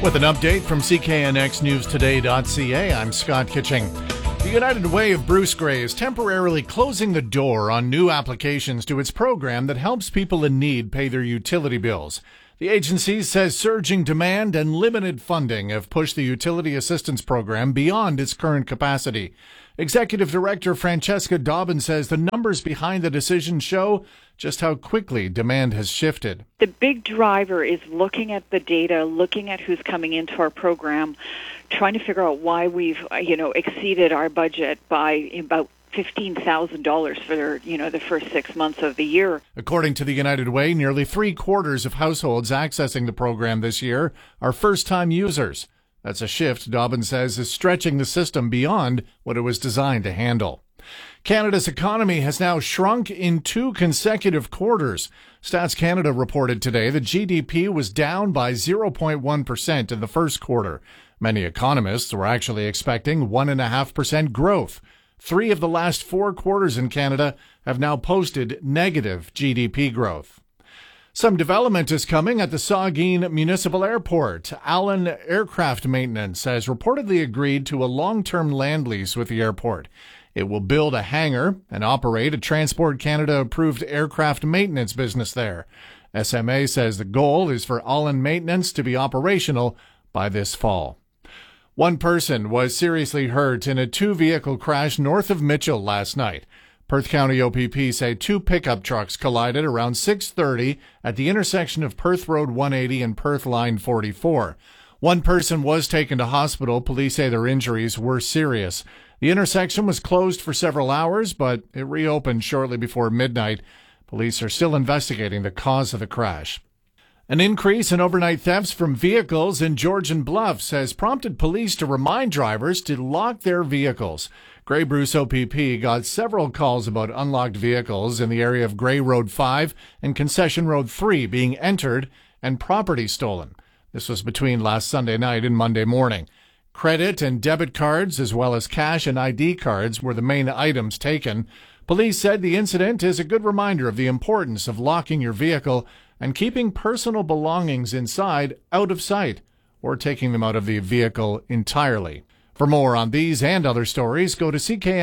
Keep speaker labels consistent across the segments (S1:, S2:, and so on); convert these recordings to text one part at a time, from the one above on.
S1: With an update from CKNXNewsToday.ca, I'm Scott Kitching. The United Way of Bruce Grey is temporarily closing the door on new applications to its program that helps people in need pay their utility bills. The agency says surging demand and limited funding have pushed the utility assistance program beyond its current capacity. Executive Director Francesca Dobbin says the numbers behind the decision show just how quickly demand has shifted.
S2: The big driver is looking at the data, looking at who's coming into our program, trying to figure out why we've, exceeded our budget by about $15,000 for the first 6 months of the year.
S1: According to the United Way, nearly 3/4 of households accessing the program this year are first-time users. That's a shift, Dobbin says, is stretching the system beyond what it was designed to handle. Canada's economy has now shrunk in 2 consecutive quarters. Stats Canada reported today that GDP was down by 0.1% in the first quarter. Many economists were actually expecting 1.5% growth. 3 of the last 4 quarters in Canada have now posted negative GDP growth. Some development is coming at the Saugeen Municipal Airport. Allen Aircraft Maintenance has reportedly agreed to a long-term land lease with the airport. It will build a hangar and operate a Transport Canada-approved aircraft maintenance business there. SMA says the goal is for Allen Maintenance to be operational by this fall. One person was seriously hurt in a 2-vehicle crash north of Mitchell last night. Perth County OPP say 2 pickup trucks collided around 6:30 at the intersection of Perth Road 180 and Perth Line 44. One person was taken to hospital. Police say their injuries were serious. The intersection was closed for several hours, but it reopened shortly before midnight. Police are still investigating the cause of the crash. An increase in overnight thefts from vehicles in Georgian Bluffs has prompted police to remind drivers to lock their vehicles. Grey Bruce OPP got several calls about unlocked vehicles in the area of Grey Road 5 and Concession Road 3 being entered and property stolen. This was between last Sunday night and Monday morning. Credit and debit cards, as well as cash and ID cards, were the main items taken. Police said the incident is a good reminder of the importance of locking your vehicle and keeping personal belongings inside out of sight, or taking them out of the vehicle entirely. For more on these and other stories, go to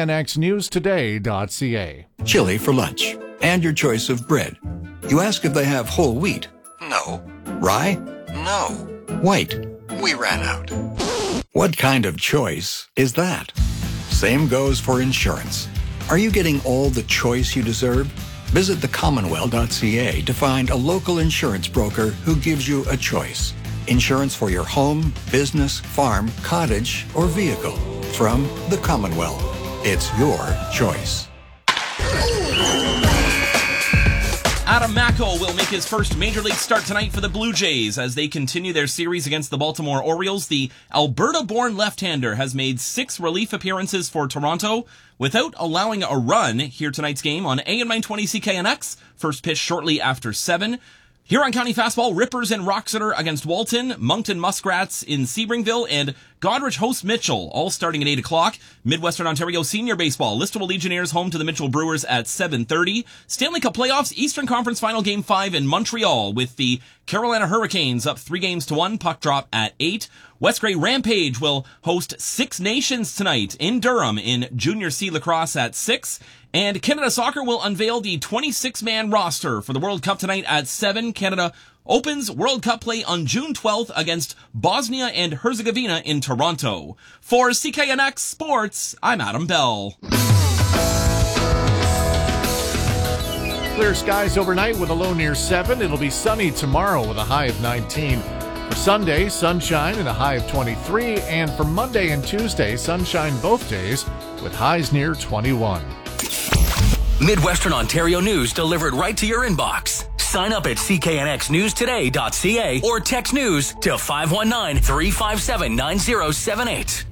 S1: CKNXNewsToday.ca.
S3: Chili for lunch, and your choice of bread. You ask if they have whole wheat. No. Rye? No. White? We ran out. What kind of choice is that? Same goes for insurance. Are you getting all the choice you deserve? Visit thecommonwealth.ca to find a local insurance broker who gives you a choice. Insurance for your home, business, farm, cottage, or vehicle. From the Commonwealth. It's your choice.
S4: Adam Macko will make his first Major League start tonight for the Blue Jays as they continue their series against the Baltimore Orioles. The Alberta-born left-hander has made 6 relief appearances for Toronto without allowing a run here tonight's game on AM 920 CKNX. First pitch shortly after 7. Huron County fastball, Rippers in Roxeter against Walton, Moncton Muskrats in Sebringville, and Godrich hosts Mitchell, all starting at 8 o'clock. Midwestern Ontario Senior Baseball, Listowel Legionnaires home to the Mitchell Brewers at 7:30. Stanley Cup Playoffs, Eastern Conference Final Game 5 in Montreal with the Carolina Hurricanes up 3-1, puck drop at 8. West Grey Rampage will host Six Nations tonight in Durham in Junior C Lacrosse at 6. And Canada Soccer will unveil the 26-man roster for the World Cup tonight at 7. Canada opens World Cup play on June 12th against Bosnia and Herzegovina in Toronto. For CKNX Sports, I'm Adam Bell.
S1: Clear skies overnight with a low near 7. It'll be sunny tomorrow with a high of 19. For Sunday, sunshine and a high of 23. And for Monday and Tuesday, sunshine both days with highs near 21.
S5: Midwestern Ontario news delivered right to your inbox. Sign up at CKNXNewsToday.ca or text news to 519-357-9078.